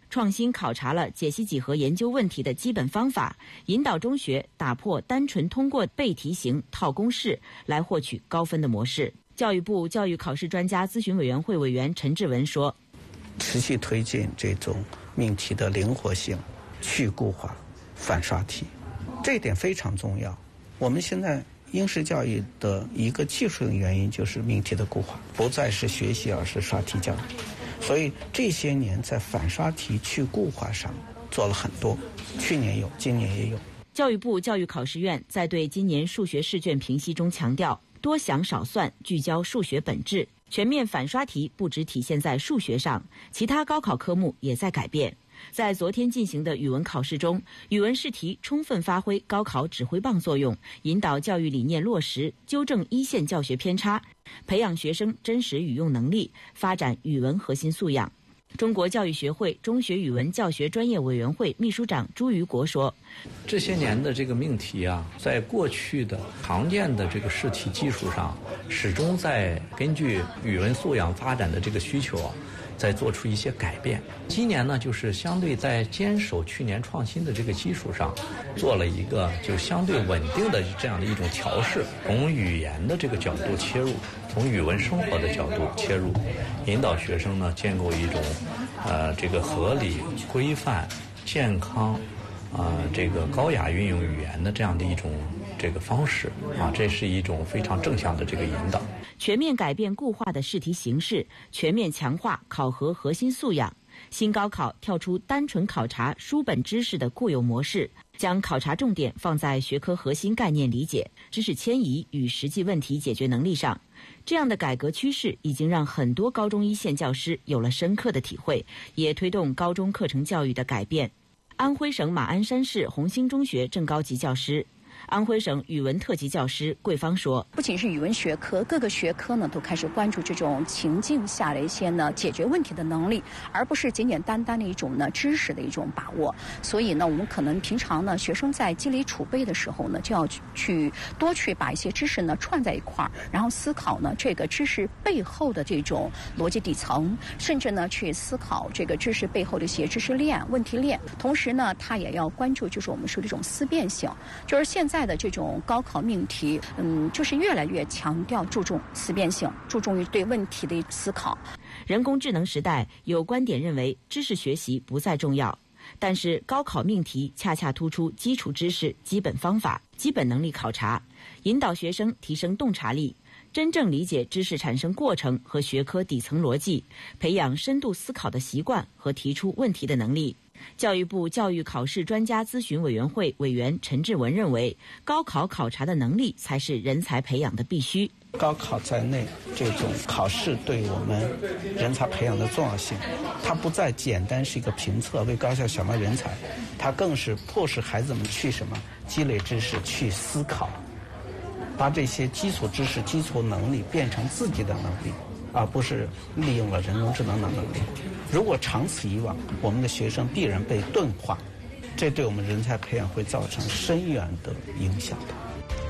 创新考察了解析几何研究问题的基本方法，引导中学打破单纯通过背题型套公式来获取高分的模式。教育部教育考试专家咨询委员会委员陈志文说， 持续推进这种命题的灵活性、去固化、反刷题，这一点非常重要。我们现在应试教育的一个技术性原因就是命题的固化，不再是学习，而是刷题教育。所以这些年在反刷题去固化上做了很多，去年有，今年也有。 教育部教育考试院在对今年数学试卷评析中强调，多想少算，聚焦数学本质。全面反刷题不只体现在数学上，其他高考科目也在改变。在昨天进行的语文考试中，语文试题充分发挥高考指挥棒作用，引导教育理念落实，纠正一线教学偏差，培养学生真实语用能力，发展语文核心素养。中国教育学会中学语文教学专业委员会秘书长朱于国说， 这些年的这个命题啊，在过去的常见的这个试题基础上，始终在根据语文素养发展的这个需求啊，在做出一些改变。今年呢，就是相对在坚守去年创新的这个基础上，做了一个就相对稳定的这样的一种调试，从语言的这个角度切入，从语文生活的角度切入，引导学生呢建构一种这个合理、规范、健康这个高雅运用语言的这样的一种这个方式啊，这是一种非常正向的这个引导。 全面改变固化的试题形式，全面强化考核核心素养。新高考跳出单纯考察书本知识的固有模式，将考察重点放在学科核心概念理解、知识迁移与实际问题解决能力上。这样的改革趋势已经让很多高中一线教师有了深刻的体会，也推动高中课程教育的改变。安徽省马鞍山市红星中学正高级教师、安徽省语文特级教师桂芳说， 不仅是语文学科，各个学科呢都开始关注这种情境下的一些呢解决问题的能力，而不是简简单单的一种呢知识的一种把握。所以呢，我们可能平常呢学生在积累储备的时候呢，就要多去把一些知识呢串在一块儿，然后思考呢这个知识背后的这种逻辑底层，甚至呢去思考这个知识背后的一些知识链、问题链。同时呢，他也要关注就是我们说的这种思辨性，就是现在的这种高考命题，就是越来越强调注重思辨性，注重于对问题的思考。 人工智能时代，有观点认为知识学习不再重要，但是高考命题恰恰突出基础知识、基本方法、基本能力考察，引导学生提升洞察力，真正理解知识产生过程和学科底层逻辑，培养深度思考的习惯和提出问题的能力。教育部教育考试专家咨询委员会委员陈志文认为，高考考察的能力才是人才培养的必须。 高考在内，这种考试对我们人才培养的重要性，它不再简单是一个评测为高校选拔人才，它更是迫使孩子们去什么积累知识，去思考，把这些基础知识、基础能力变成自己的能力，而不是利用了人工智能的能力。如果长此以往，我们的学生必然被钝化，这对我们人才培养会造成深远的影响的。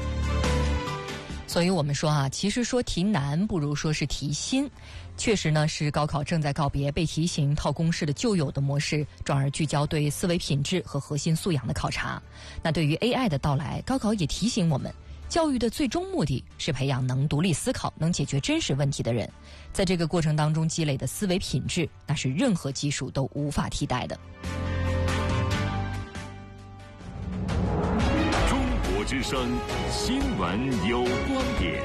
所以我们说啊，其实说题难不如说是题新。确实呢，是高考正在告别背题型套公式的旧有的模式，转而聚焦对思维品质和核心素养的考察。那对于 AI 的到来，高考也提醒我们，教育的最终目的是培养能独立思考、能解决真实问题的人。在这个过程当中积累的思维品质，那是任何技术都无法替代的。 中国之声新闻有观点，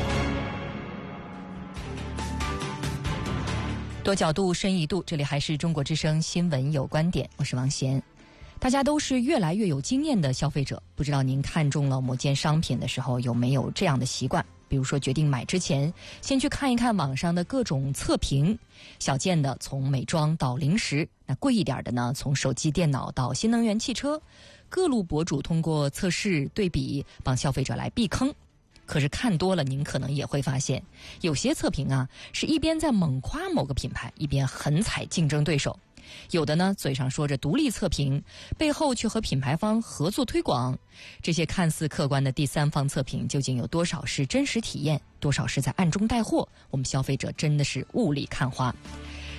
多角度深一度，这里还是中国之声新闻有观点，我是王贤。大家都是越来越有经验的消费者，不知道您看中了某件商品的时候有没有这样的习惯，比如说决定买之前先去看一看网上的各种测评，小件的从美妆到零食，那贵一点的呢，从手机电脑到新能源汽车，各路博主通过测试对比帮消费者来避坑。可是看多了，您可能也会发现，有些测评啊是一边在猛夸某个品牌，一边狠踩竞争对手。有的呢，嘴上说着独立测评，背后却和品牌方合作推广。这些看似客观的第三方测评，究竟有多少是真实体验，多少是在暗中带货？我们消费者真的是雾里看花。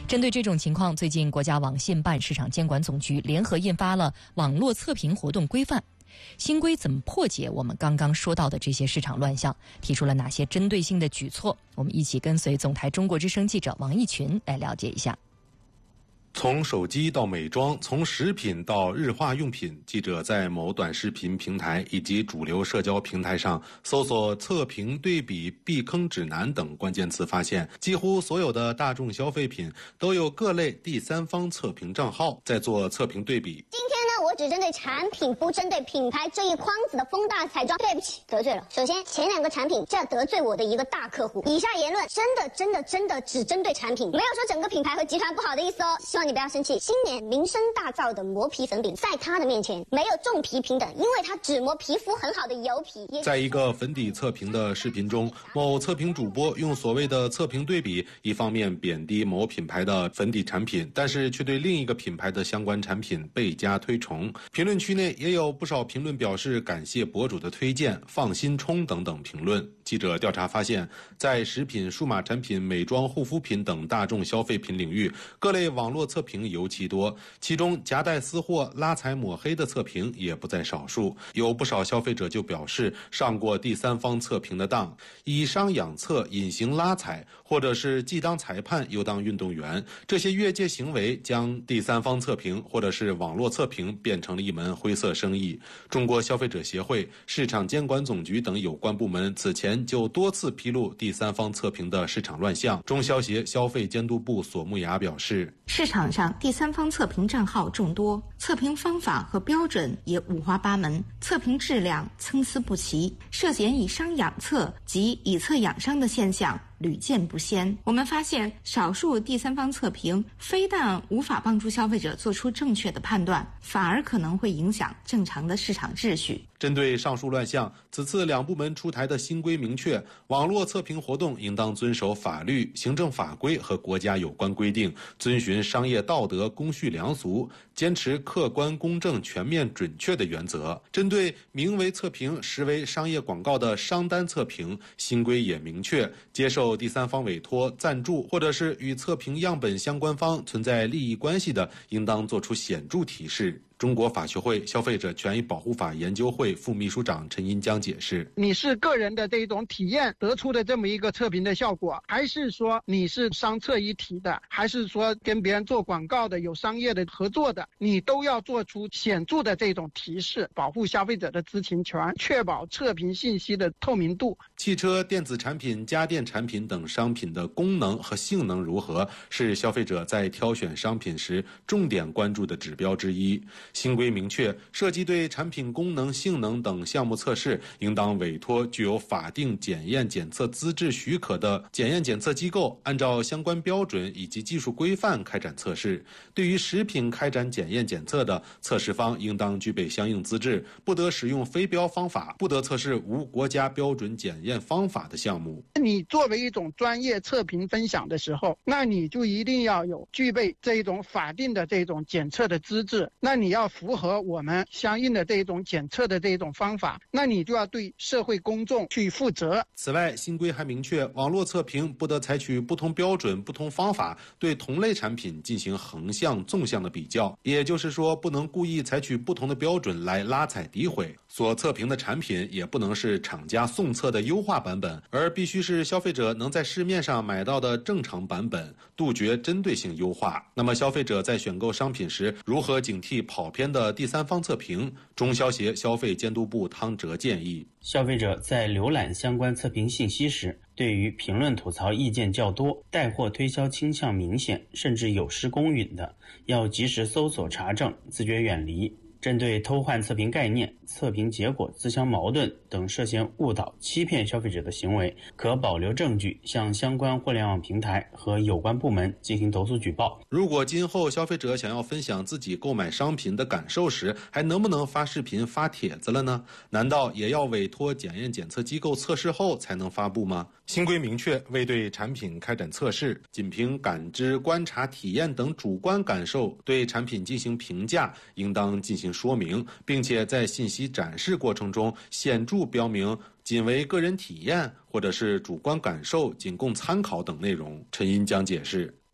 针对这种情况，最近国家网信办、市场监管总局联合印发了网络测评活动规范。新规怎么破解我们刚刚说到的这些市场乱象，提出了哪些针对性的举措？我们一起跟随总台中国之声记者王义群来了解一下。 从手机到美妆，从食品到日化用品，记者在某短视频平台以及主流社交平台上搜索测评对比避坑指南等关键词，发现几乎所有的大众消费品都有各类第三方测评账号在做测评对比。 今天呢，我只针对产品，不针对品牌这一筐子的风大彩妆。对不起，得罪了。首先，前2个产品，这得罪我的一个大客户。以下言论真的只针对产品，没有说整个品牌和集团不好的意思哦。希望你不要生气。新年名声大噪的磨皮粉饼，在他的面前没有重皮平等，因为他只磨皮肤很好的油皮。 在一个粉底测评的视频中，某测评主播用所谓的测评对比，一方面贬低某品牌的粉底产品，但是却对另一个品牌的相关产品倍加推崇。评论区内也有不少评论表示感谢博主的推荐，放心冲等等评论。记者调查发现，在食品、数码产品、美妆、护肤品等大众消费品领域，各类网络测评尤其多，其中夹带私货、拉踩抹黑的测评也不在少数。有不少消费者就表示上过第三方测评的当，以商养测、隐形拉踩，或者是既当裁判又当运动员，这些越界行为将第三方测评或者是网络测评变成了一门灰色生意。中国消费者协会、市场监管总局等有关部门此前就多次披露第三方测评的市场乱象。中消协消费监督部索木雅表示， 市场上第三方测评账号众多，测评方法和标准也五花八门，测评质量参差不齐，涉嫌以商养测及以测养商的现象屡见不鲜。我们发现，少数第三方测评非但无法帮助消费者做出正确的判断，反而可能会影响正常的市场秩序。 针对上述乱象，此次两部门出台的新规明确，网络测评活动应当遵守法律、行政法规和国家有关规定，遵循商业道德、公序良俗，坚持客观、公正、全面、准确的原则。针对名为测评实为商业广告的商单测评，新规也明确，接受第三方委托、赞助或者是与测评样本相关方存在利益关系的，应当作出显著提示。中国法学会消费者权益保护法研究会副秘书长陈银江解释， 你是个人的这种体验得出的这么一个测评的效果，还是说你是商测一体的，还是说跟别人做广告的，有商业的合作的，你都要做出显著的这种提示，保护消费者的知情权，确保测评信息的透明度。 汽车、电子产品、家电产品等商品的功能和性能如何，是消费者在挑选商品时重点关注的指标之一。新规明确，涉及对产品功能、性能等项目测试，应当委托具有法定检验检测资质许可的检验检测机构，按照相关标准以及技术规范开展测试。对于食品开展检验检测的，测试方应当具备相应资质，不得使用非标方法，不得测试无国家标准检验方法的项目。 你作为一种专业测评分享的时候，那你就一定要有具备这一种法定的这种检测的资质，那你要符合我们相应的这种检测的这种方法，那你就要对社会公众去负责。 此外，新规还明确，网络测评不得采取不同标准、不同方法对同类产品进行横向、纵向的比较，也就是说，不能故意采取不同的标准来拉踩诋毁。所测评的产品也不能是厂家送测的优化版本，而必须是消费者能在市面上买到的正常版本，杜绝针对性优化。那么消费者在选购商品时，如何警惕跑偏的第三方测评？中消协消费监督部汤哲建议， 消费者在浏览相关测评信息时，对于评论吐槽意见较多、带货推销倾向明显，甚至有失公允的，要及时搜索查证，自觉远离。针对偷换测评概念、测评结果自相矛盾等涉嫌误导、欺骗消费者的行为，可保留证据向相关互联网平台和有关部门进行投诉举报。 如果今后消费者想要分享自己购买商品的感受时，还能不能发视频、发帖子了呢？难道也要委托检验检测机构测试后才能发布吗？新规明确，未对产品开展测试，仅凭感知、观察、体验等主观感受对产品进行评价，应当进行说明，并且在信息展示过程中显著标明仅为个人体验或者是主观感受，仅供参考等内容。陈银江解释，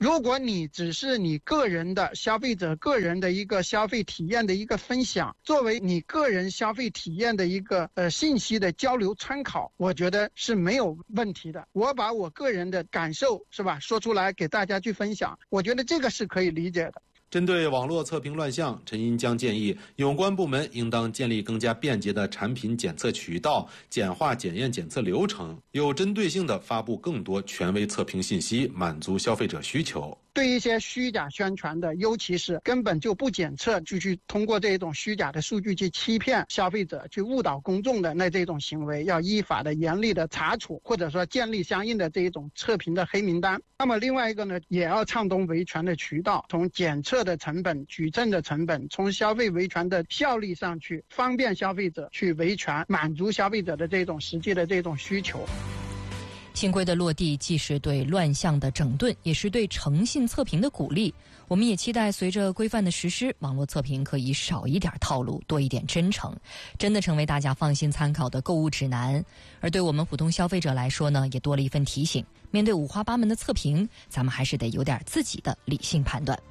如果你只是你个人的消费者个人的一个消费体验的一个分享，作为你个人消费体验的一个信息的交流参考，我觉得是没有问题的。我把我个人的感受是吧说出来给大家去分享，我觉得这个是可以理解的。 针对网络测评乱象，陈银江建议有关部门应当建立更加便捷的产品检测渠道，简化检验检测流程，有针对性地发布更多权威测评信息，满足消费者需求。 对一些虚假宣传的，尤其是根本就不检测就去通过这种虚假的数据去欺骗消费者，去误导公众的那这种行为，要依法的严厉的查处，或者说建立相应的这一种测评的黑名单。那么另外一个呢，也要畅通维权的渠道，从检测的成本、举证的成本，从消费维权的效率上去方便消费者去维权，满足消费者的这种实际的这种需求。 新规的落地既是对乱象的整顿，也是对诚信测评的鼓励。我们也期待随着规范的实施，网络测评可以少一点套路，多一点真诚，真的成为大家放心参考的购物指南。而对我们普通消费者来说呢，也多了一份提醒，面对五花八门的测评，咱们还是得有点自己的理性判断。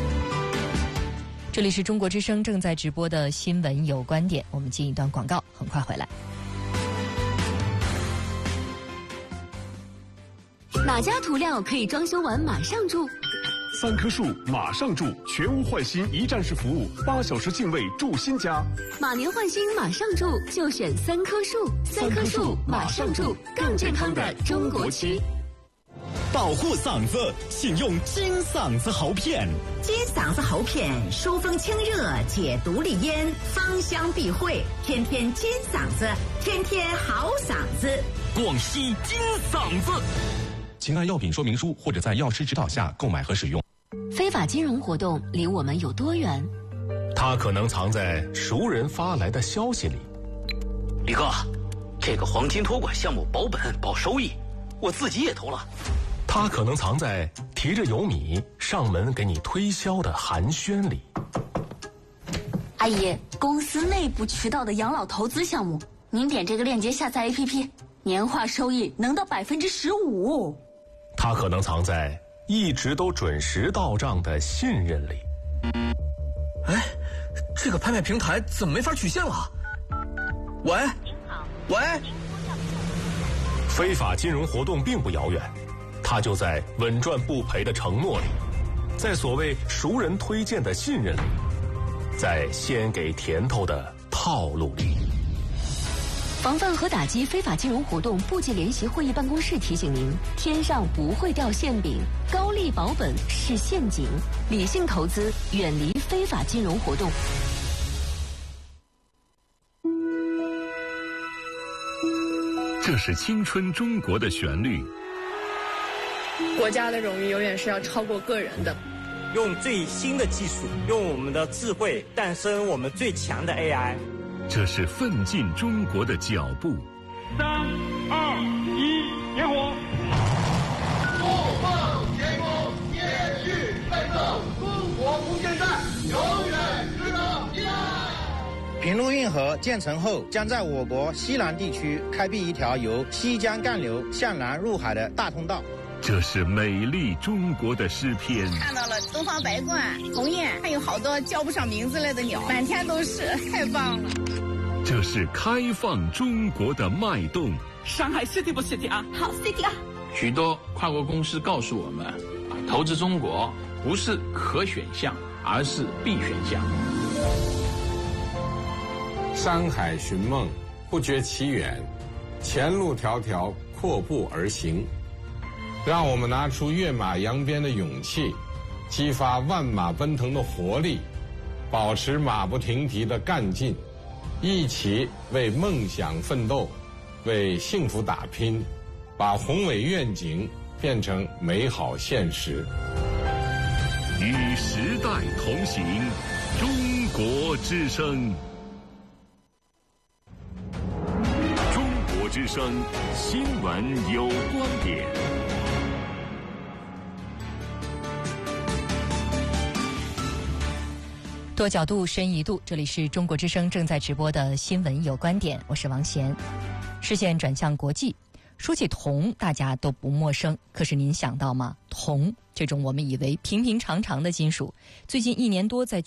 这里是中国之声正在直播的新闻有观点，我们进一段广告，很快回来。 哪家涂料可以装修完马上住 ？3棵树马上住，全屋换新一站式服务，8小时净位住新家。 马年换新马上住，就选3棵树，3棵树马上住，更健康的中国区。 保护嗓子，请用金嗓子喉片。 金嗓子喉片疏风清热，解毒利咽，芳香避秽，天天金嗓子，天天好嗓子。 广西金嗓子。请按药品说明书或者在药师指导下购买和使用。 非法金融活动离我们有多远？ 它可能藏在熟人发来的消息里。 李哥，这个黄金托管项目保本保收益，我自己也投了。 它可能藏在提着油米上门给你推销的寒暄里。 阿姨，公司内部渠道的养老投资项目，您点这个链接下载 APP， 年化收益能到15%。 它可能藏在一直都准时到账的信任里。 哎，这个拍卖平台怎么没法取现了？喂，喂， 非法金融活动并不遥远，它就在稳赚不赔的承诺里，在所谓熟人推荐的信任里，在先给甜头的套路里。 防范和打击非法金融活动部级联席会议办公室提醒您：天上不会掉馅饼，高利保本是陷阱，理性投资，远离非法金融活动。 这是青春中国的旋律。 国家的荣誉永远是要超过个人的。 用最新的技术，用我们的智慧诞生我们最强的 AI。 这是奋进中国的脚步。 3、2、1，点火！不放前功，接续奋斗，中国不现代，永远值得依赖。 平陆运河建成后，将在我国西南地区开辟一条由西江干流向南入海的大通道。 这是美丽中国的诗篇。 看到了东方白鹳、鸿雁，还有好多叫不上名字来的鸟，满天都是，太棒了。 这是开放中国的脉动。 上海 City 不 City 啊？ 好 City 啊！ 许多跨国公司告诉我们，投资中国不是可选项，而是必选项。 山海寻梦，不觉其远，前路迢迢，阔步而行。让我们拿出跃马扬鞭的勇气，激发万马奔腾的活力，保持马不停蹄的干劲，一起为梦想奋斗，为幸福打拼，把宏伟愿景变成美好现实。 与时代同行，中国之声。中国之声新闻有观点。 多角度，深一度。这里是中国之声正在直播的新闻有观点，我是王贤。视线转向国际， 说起铜，大家都不陌生，可是您想到吗？铜这种我们以为平平常常的金属，最近1年多在